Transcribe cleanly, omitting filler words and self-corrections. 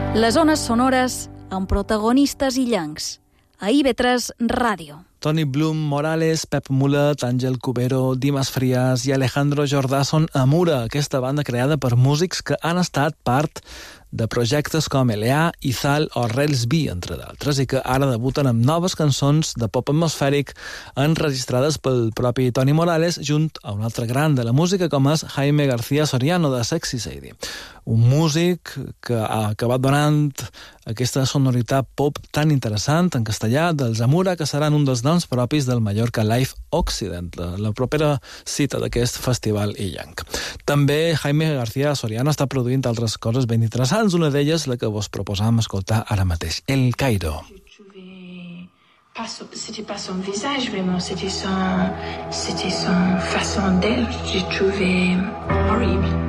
Les ones sonores amb protagonistes illencs. A IB3 Ràdio. Toni Blum, Morales, Pep Mulet, Àngel Cubero, Dimas Frias i Alejandro Jordà són Amura, aquesta banda creada per músics que han estat part de projectes com Eleà, Izal o Rels B, entre d'altres, i que ara debuten amb noves cançons de pop atmosfèric enregistrades pel propi Toni Morales junt a un altre gran de la música com és Jaime García Soriano de Sexy Sadie, un músic que ha acabat donant aquesta sonoritat pop tan interessant en castellà dels Amura, que seran un dels noms propis del Mallorca Live Occident, la propera cita d'aquest festival illenc. També Jaime García Soriano està produint altres coses ben interessants, una d'elles la que vos proposam escoltar ara mateix, El Cairo. C'était pas son visage vraiment, c'était son façon d'être, j'ai trouvé horrible.